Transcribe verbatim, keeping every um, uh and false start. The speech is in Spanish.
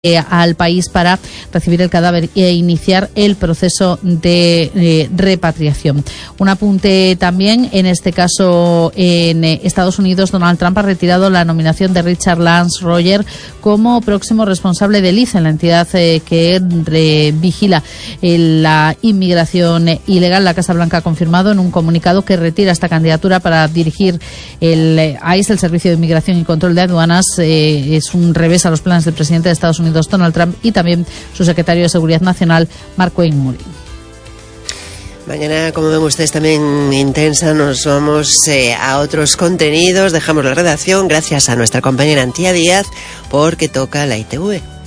Eh, al país para recibir el cadáver e iniciar el proceso de eh, repatriación. Un apunte también, en este caso en eh, Estados Unidos, Donald Trump ha retirado la nominación de Richard Lance Roger como próximo responsable del I C E, la entidad eh, que re, vigila eh, la inmigración ilegal. La Casa Blanca ha confirmado en un comunicado que retira esta candidatura para dirigir el eh, I C E, el Servicio de Inmigración y Control de Aduanas. Eh, es un revés a los planes del presidente de Estados Unidos, Donald Trump, y también su secretario de Seguridad Nacional, Mark Wayne. Mañana, como ven ustedes, también intensa, nos vamos eh, a otros contenidos. Dejamos la redacción gracias a nuestra compañera Antía Díaz, porque toca la I T V.